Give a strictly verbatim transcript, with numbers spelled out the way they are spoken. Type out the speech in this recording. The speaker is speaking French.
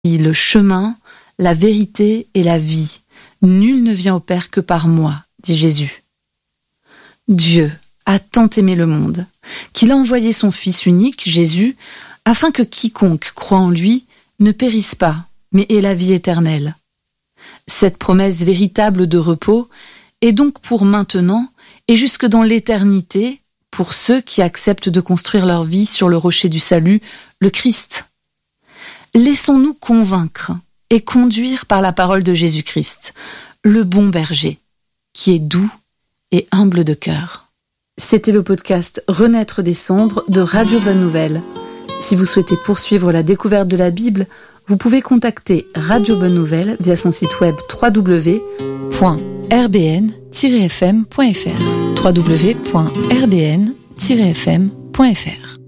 Le chemin, la vérité et la vie. Nul ne vient au Père que par moi, dit Jésus. Dieu a tant aimé le monde, qu'il a envoyé son Fils unique, Jésus, afin que quiconque croit en lui ne périsse pas, mais ait la vie éternelle. Cette promesse véritable de repos est donc pour maintenant et jusque dans l'éternité, pour ceux qui acceptent de construire leur vie sur le rocher du salut, le Christ. Laissons-nous convaincre et conduire par la parole de Jésus-Christ, le bon berger, qui est doux et humble de cœur. C'était le podcast Renaître des cendres de Radio Bonne Nouvelle. Si vous souhaitez poursuivre la découverte de la Bible, vous pouvez contacter Radio Bonne Nouvelle via son site web w w w point r b n tiret f m point f r w w w point r b n tiret f m point f r.